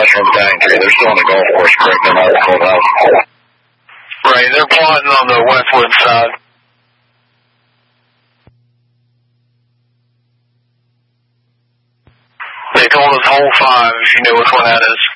from Dining Tree. They're still on the golf course, correct? They're not at the clubhouse. Right, they're plotting on the Westwood side. They told us hole 5, if you know which one that is.